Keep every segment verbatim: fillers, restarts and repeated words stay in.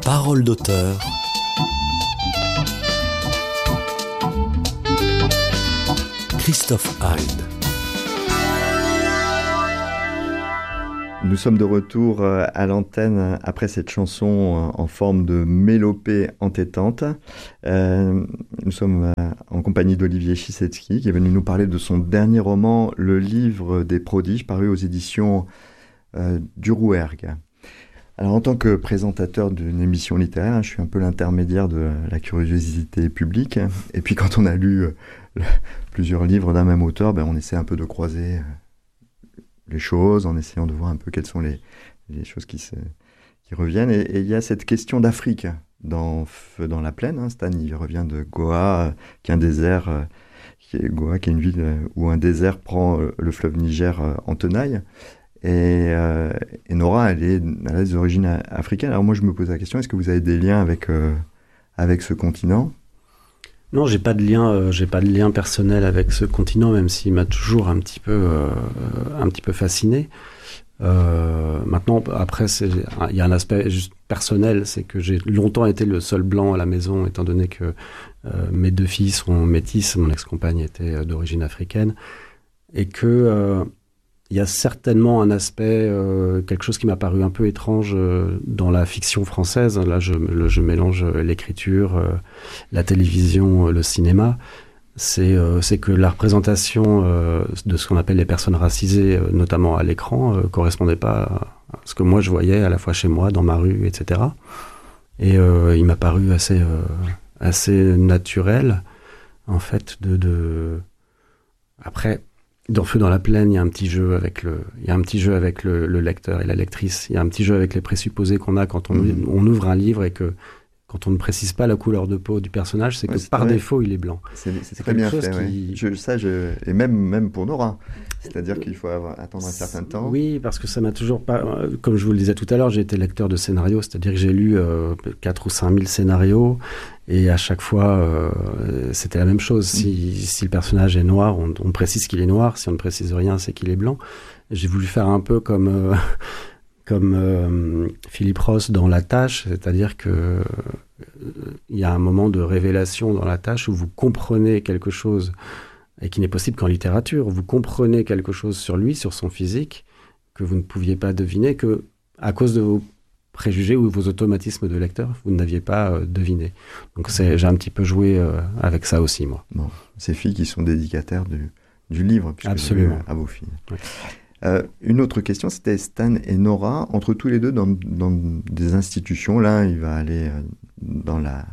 Parole d'auteur. Christophe Hyde. Nous sommes de retour à l'antenne après cette chanson en forme de mélopée entêtante. Euh, nous sommes en compagnie d'Olivier Chisetsky qui est venu nous parler de son dernier roman, Le Livre des Prodiges, paru aux éditions euh, du Rouergue. Alors, en tant que présentateur d'une émission littéraire, je suis un peu l'intermédiaire de la curiosité publique. Et puis, quand on a lu euh, le, plusieurs livres d'un même auteur, ben, on essaie un peu de croiser les choses, en essayant de voir un peu quelles sont les, les choses qui, se, qui reviennent. Et, et il y a cette question d'Afrique dans Feu dans la plaine. Hein. Stan, il revient de Goa, euh, qui est un désert, euh, qui est, Goa, qui est une ville euh, où un désert prend euh, le fleuve Niger euh, en tenaille. Et, euh, et Nora, elle, est, elle a des origines africaines. Alors moi, je me pose la question, est-ce que vous avez des liens avec, euh, avec ce continent ? Non, j'ai pas de lien, euh, j'ai pas de lien personnel avec ce continent, même s'il m'a toujours un petit peu, euh, un petit peu fasciné. Euh, maintenant, après, il y a un aspect juste personnel, c'est que j'ai longtemps été le seul blanc à la maison, étant donné que euh, mes deux filles sont métisses, mon ex-compagne était d'origine africaine, et que euh, il y a certainement un aspect, euh, quelque chose qui m'a paru un peu étrange euh, dans la fiction française. Là, je, le, je mélange l'écriture, euh, la télévision, euh, le cinéma. C'est, euh, c'est que la représentation euh, de ce qu'on appelle les personnes racisées, euh, notamment à l'écran, euh, correspondait pas à ce que moi je voyais à la fois chez moi, dans ma rue, et cetera. Et euh, il m'a paru assez, euh, assez naturel, en fait, de... de... Après... Dans Feu dans la plaine, il y a un petit jeu avec le, il y a un petit jeu avec le, le lecteur et la lectrice. Il y a un petit jeu avec les présupposés qu'on a quand on, mmh. on ouvre un livre et que quand on ne précise pas la couleur de peau du personnage, c'est que ouais, c'est par vrai. défaut, il est blanc. C'est, c'est, c'est très bien fait, qui... ouais. je, ça, je... et même, même pour Nora. C'est-à-dire qu'il faut avoir, attendre un certain temps. Oui, parce que ça m'a toujours pas... Comme je vous le disais tout à l'heure, j'ai été lecteur de scénarios, c'est-à-dire que j'ai lu euh, quatre ou cinq mille scénarios, et à chaque fois, euh, c'était la même chose. Si, si le personnage est noir, on, on précise qu'il est noir. Si on ne précise rien, c'est qu'il est blanc. J'ai voulu faire un peu comme... Euh, comme euh, Philippe Ross dans La Tâche, c'est-à-dire que euh, il y a un moment de révélation dans La Tâche où vous comprenez quelque chose, et qui n'est possible qu'en littérature. Vous comprenez quelque chose sur lui, sur son physique, que vous ne pouviez pas deviner, que à cause de vos préjugés ou vos automatismes de lecteur, vous n'aviez pas euh, deviné. Donc c'est, j'ai un petit peu joué euh, avec ça aussi, moi. Bon, ces filles qui sont dédicataires du, du livre, puisque absolument, à vos filles. Oui. Euh, une autre question, c'était Stan et Nora, entre tous les deux dans, dans des institutions. L'un, il va aller euh, dans, la,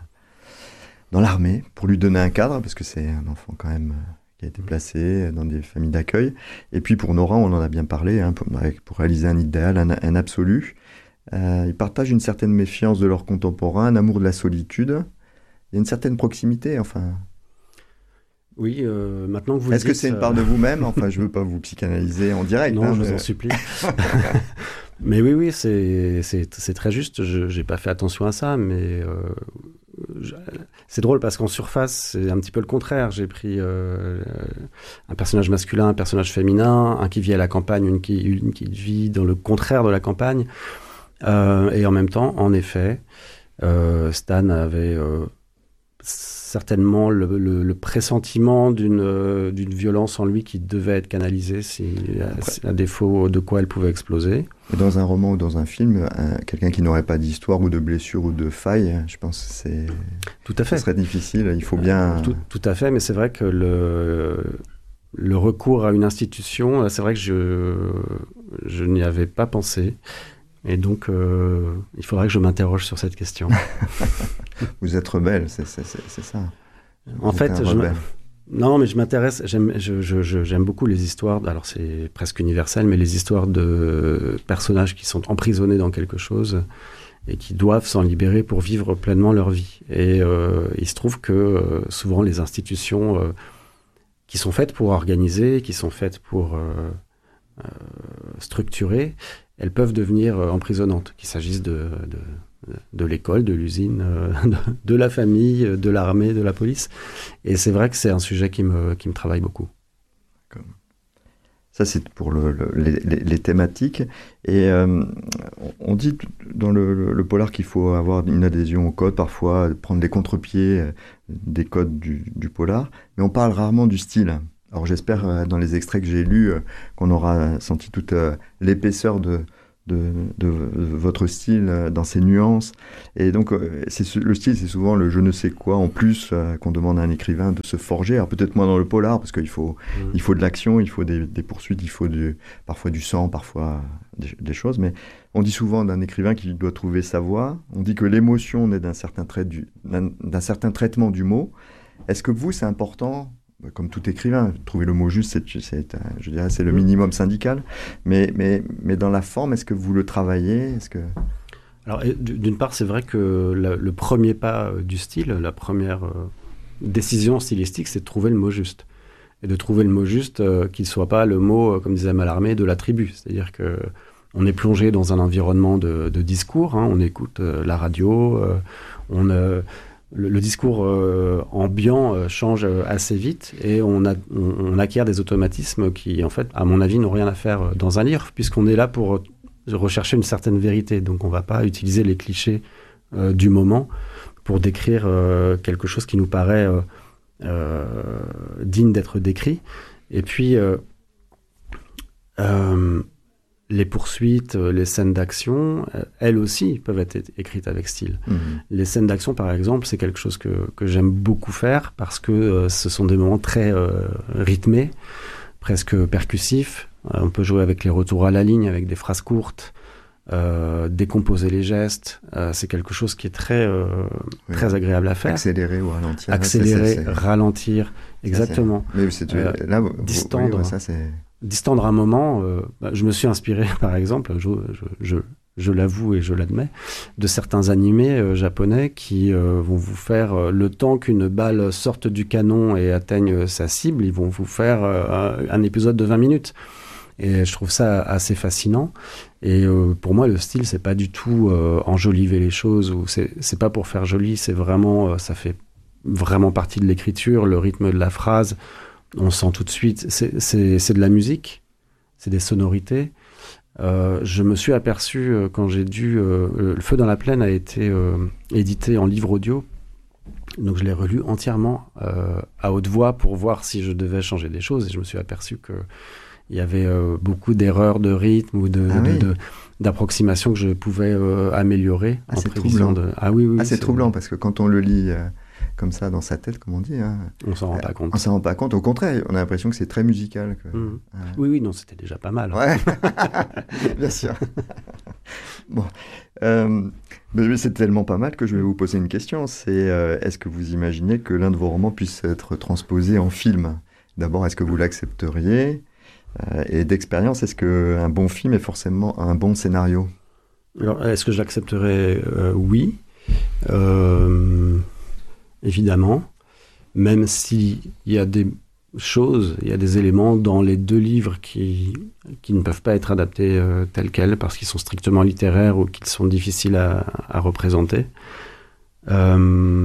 dans l'armée pour lui donner un cadre, parce que c'est un enfant quand même euh, qui a été placé dans des familles d'accueil. Et puis pour Nora, on en a bien parlé, hein, pour, pour réaliser un idéal, un, un absolu. Euh, ils partagent une certaine méfiance de leurs contemporains, un amour de la solitude. Il y a une certaine proximité, enfin... Oui, euh, maintenant que vous Est-ce le dites... que c'est une part de vous-même ? Enfin, je ne veux pas vous psychanalyser en direct. Non, hein, je mais... vous en supplie. Mais oui, oui, c'est, c'est, c'est très juste. Je n'ai pas fait attention à ça, mais euh, je... c'est drôle parce qu'en surface, c'est un petit peu le contraire. J'ai pris euh, un personnage masculin, un personnage féminin, un qui vit à la campagne, une qui, une qui vit dans le contraire de la campagne. Euh, et en même temps, en effet, euh, Stan avait... Euh, certainement le, le, le pressentiment d'une, euh, d'une violence en lui qui devait être canalisée, si, à, à défaut de quoi elle pouvait exploser. Dans un roman ou dans un film, un, quelqu'un qui n'aurait pas d'histoire ou de blessure ou de faille, je pense que c'est... Tout à fait. Ce serait difficile, il faut bien... Tout, tout à fait, mais c'est vrai que le, le recours à une institution, c'est vrai que je, je n'y avais pas pensé. Et donc, euh, il faudrait que je m'interroge sur cette question. Vous êtes rebelle, c'est, c'est, c'est, c'est ça. Vous en fait, je non, mais je m'intéresse, j'aime, je, je, je, j'aime beaucoup les histoires, alors c'est presque universel, mais les histoires de personnages qui sont emprisonnés dans quelque chose et qui doivent s'en libérer pour vivre pleinement leur vie. Et euh, il se trouve que euh, souvent les institutions euh, qui sont faites pour organiser, qui sont faites pour euh, euh, structurer, elles peuvent devenir euh, emprisonnantes, qu'il s'agisse de, de, de l'école, de l'usine, euh, de, de la famille, de l'armée, de la police. Et c'est vrai que c'est un sujet qui me, qui me travaille beaucoup. Ça, c'est pour le, le, les, les thématiques. Et euh, on dit dans le, le polar qu'il faut avoir une adhésion au code, parfois prendre les contre-pieds des codes du, du polar, mais on parle rarement du style. Alors j'espère, dans les extraits que j'ai lus, qu'on aura senti toute l'épaisseur de, de, de, de votre style dans ses nuances. Et donc, c'est, le style, c'est souvent le je ne sais quoi en plus euh, qu'on demande à un écrivain de se forger. Alors peut-être moins dans le polar, parce qu'il faut, mmh. il faut de l'action, il faut des, des poursuites, il faut du, parfois du sang, parfois des, des choses. Mais on dit souvent d'un écrivain qu'il doit trouver sa voix. On dit que l'émotion naît d'un certain, trait du, d'un, d'un certain traitement du mot. Est-ce que vous, c'est important ? Comme tout écrivain, trouver le mot juste, c'est, c'est, je dirais, c'est le minimum syndical. Mais, mais, mais dans la forme, est-ce que vous le travaillez ? Est-ce que... Alors, d'une part, c'est vrai que la, le premier pas du style, la première euh, décision stylistique, c'est de trouver le mot juste. Et de trouver le mot juste, euh, qu'il ne soit pas le mot, euh, comme disait Mallarmé, de la tribu. C'est-à-dire qu'on est plongé dans un environnement de, de discours, hein, on écoute euh, la radio, euh, on... Euh, Le, le discours euh, ambiant euh, change assez vite et on, a, on, on acquiert des automatismes qui, en fait, à mon avis, n'ont rien à faire dans un livre, puisqu'on est là pour rechercher une certaine vérité. Donc, on ne va pas utiliser les clichés euh, du moment pour décrire euh, quelque chose qui nous paraît euh, euh, digne d'être décrit. Et puis, euh, euh, les poursuites, les scènes d'action, elles aussi peuvent être écrites avec style. Mmh. Les scènes d'action, par exemple, c'est quelque chose que, que j'aime beaucoup faire parce que euh, ce sont des moments très euh, rythmés, presque percussifs. Euh, on peut jouer avec les retours à la ligne, avec des phrases courtes, euh, décomposer les gestes. Euh, c'est quelque chose qui est très, euh, oui. très agréable à faire. Accélérer ou ralentir. Accélérer, ça, c'est, c'est... ralentir, exactement. Ça, c'est... Mais c'est, euh, là, vous, distendre. Oui, ouais, ça, c'est... Distendre un moment, euh, bah, je me suis inspiré, par exemple, je, je, je, je l'avoue et je l'admets, de certains animés euh, japonais qui euh, vont vous faire, euh, le temps qu'une balle sorte du canon et atteigne sa cible, ils vont vous faire euh, un, un épisode de vingt minutes. Et je trouve ça assez fascinant. Et euh, pour moi, le style, c'est pas du tout euh, enjoliver les choses, ou c'est, c'est pas pour faire joli, c'est vraiment, euh, ça fait vraiment partie de l'écriture, le rythme de la phrase. On sent tout de suite, c'est, c'est, c'est de la musique, c'est des sonorités. Euh, je me suis aperçu euh, quand j'ai dû... Euh, Le Feu dans la plaine a été euh, édité en livre audio, donc je l'ai relu entièrement euh, à haute voix pour voir si je devais changer des choses, et je me suis aperçu qu'il y avait euh, beaucoup d'erreurs de rythme ou de, ah de, oui. de, d'approximation que je pouvais euh, améliorer. Ah, en c'est prévision troublant. De... Ah oui, oui. Ah, c'est, c'est troublant, parce que quand on le lit... Euh... comme ça dans sa tête, comme on dit. Hein. On s'en rend pas compte. On s'en rend pas compte. Au contraire, on a l'impression que c'est très musical. Que... Mmh. Euh... Oui, oui, non, c'était déjà pas mal. Ouais, bien sûr. Bon, euh, mais c'est tellement pas mal que je vais vous poser une question. C'est euh, est-ce que vous imaginez que l'un de vos romans puisse être transposé en film ? D'abord, est-ce que vous l'accepteriez ? euh, Et d'expérience, est-ce qu'un bon film est forcément un bon scénario ? Alors, est-ce que je l'accepterais ? euh, Oui. Euh... Évidemment, même s'il y a des choses, il y a des éléments dans les deux livres qui, qui ne peuvent pas être adaptés euh, tels quels parce qu'ils sont strictement littéraires ou qu'ils sont difficiles à, à représenter. Euh...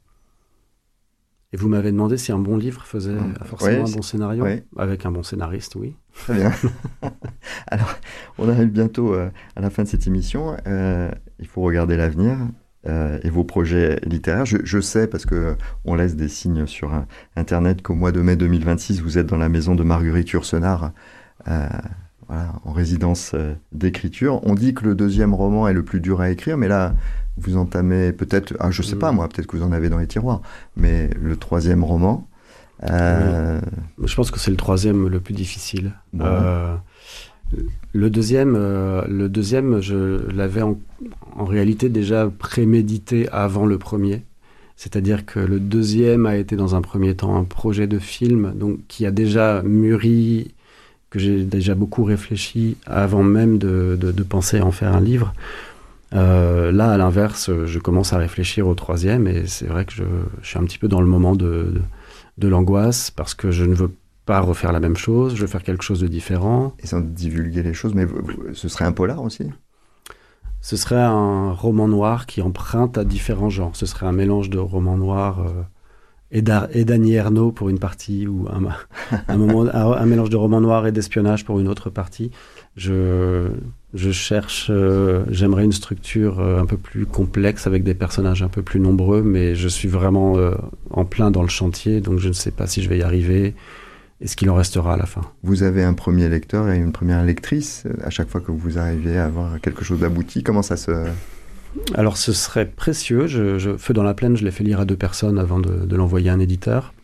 Et vous m'avez demandé si un bon livre faisait forcément oui, un bon scénario. Oui. Avec un bon scénariste, oui. Très bien. Alors, on arrive bientôt euh, à la fin de cette émission. Euh, il faut regarder l'avenir. Euh, et vos projets littéraires. Je, je sais, parce qu'on laisse des signes sur un, Internet, qu'au mois de mai deux mille vingt-six, vous êtes dans la maison de Marguerite Yourcenar, euh, voilà, en résidence euh, d'écriture. On dit que le deuxième roman est le plus dur à écrire, mais là, vous entamez peut-être, ah, je ne sais pas moi, peut-être que vous en avez dans les tiroirs, mais le troisième roman... Euh... Oui. Je pense que c'est le troisième le plus difficile. Bon. Euh... Le deuxième, euh, le deuxième, je l'avais en, en réalité déjà prémédité avant le premier. C'est-à-dire que le deuxième a été dans un premier temps un projet de film donc, qui a déjà mûri, que j'ai déjà beaucoup réfléchi avant même de, de, de penser à en faire un livre. Euh, là, à l'inverse, je commence à réfléchir au troisième et c'est vrai que je, je suis un petit peu dans le moment de, de, de l'angoisse parce que je ne veux pas pas refaire la même chose, je veux faire quelque chose de différent. Et sans divulguer les choses, mais ce serait un polar aussi ? Ce serait un roman noir qui emprunte à différents genres. Ce serait un mélange de roman noir euh, et, et d'Annie Ernaux pour une partie, ou un, un, moment, un, un mélange de roman noir et d'espionnage pour une autre partie. Je, je cherche, euh, j'aimerais une structure euh, un peu plus complexe avec des personnages un peu plus nombreux, mais je suis vraiment euh, en plein dans le chantier, donc je ne sais pas si je vais y arriver et ce qu'il en restera à la fin. Vous avez un premier lecteur et une première lectrice à chaque fois que vous arrivez à avoir quelque chose d'abouti. Comment ça se... Alors ce serait précieux. Je, je, Feu dans la plaine, je l'ai fait lire à deux personnes avant de, de l'envoyer à un éditeur.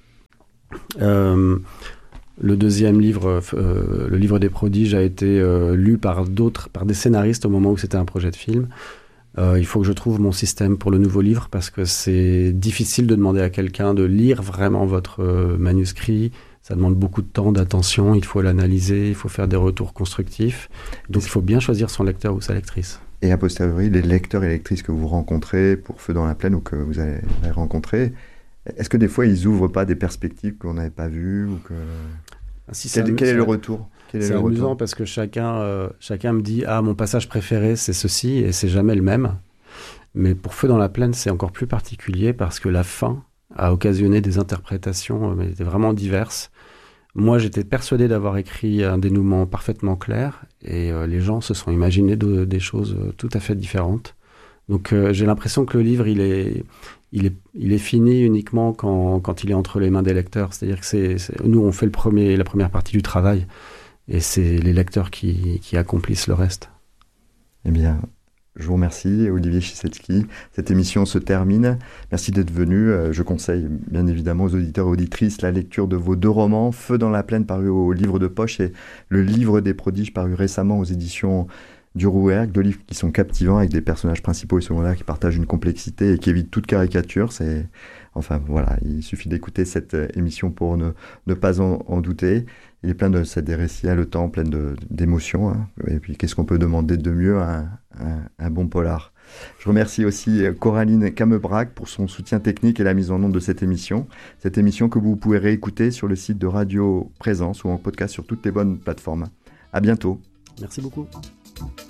Euh, le deuxième livre, euh, le livre des prodiges, a été euh, lu par d'autres, par des scénaristes au moment où c'était un projet de film. Euh, il faut que je trouve mon système pour le nouveau livre parce que c'est difficile de demander à quelqu'un de lire vraiment votre euh, manuscrit. Ça demande beaucoup de temps, d'attention. Il faut l'analyser, il faut faire des retours constructifs. Donc il faut bien choisir son lecteur ou sa lectrice. Et a posteriori, les lecteurs et lectrices que vous rencontrez pour Feu dans la plaine ou que vous allez rencontrer, est-ce que des fois ils ouvrent pas des perspectives qu'on n'avait pas vues ou que... ah, si, quel, quel est le retour quel est C'est le amusant retour parce que chacun, euh, chacun me dit « Ah, mon passage préféré, c'est ceci » et c'est jamais le même. Mais pour Feu dans la plaine, c'est encore plus particulier parce que la fin a occasionné des interprétations mais vraiment diverses. Moi, j'étais persuadé d'avoir écrit un dénouement parfaitement clair et euh, les gens se sont imaginés de, des choses tout à fait différentes. Donc, euh, j'ai l'impression que le livre, il est, il est, il est fini uniquement quand, quand il est entre les mains des lecteurs. C'est-à-dire que c'est, c'est, nous, on fait le premier, la première partie du travail et c'est les lecteurs qui, qui accomplissent le reste. Eh bien... Je vous remercie, Olivier Chisetsky. Cette émission se termine. Merci d'être venu. Je conseille bien évidemment aux auditeurs et auditrices la lecture de vos deux romans, Feu dans la plaine, paru au Livre de Poche, et Le Livre des prodiges, paru récemment aux éditions du Rouergue. Deux livres qui sont captivants, avec des personnages principaux et secondaires qui partagent une complexité et qui évitent toute caricature. C'est... Enfin voilà, il suffit d'écouter cette émission pour ne, ne pas en, en douter. Il est plein de c'est des récits haletants, plein de, d'émotions. Hein. Et puis qu'est-ce qu'on peut demander de mieux à un, un, un bon polar. Je remercie aussi Coraline Camebrac pour son soutien technique et la mise en onde de cette émission. Cette émission que vous pouvez réécouter sur le site de Radio Présence ou en podcast sur toutes les bonnes plateformes. À bientôt. Merci beaucoup.